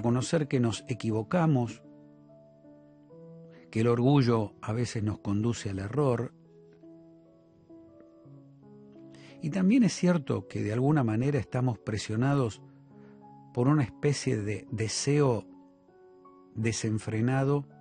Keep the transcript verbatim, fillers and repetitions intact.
reconocer que nos equivocamos, que el orgullo a veces nos conduce al error. Y también es cierto que de alguna manera estamos presionados por una especie de deseo desenfrenado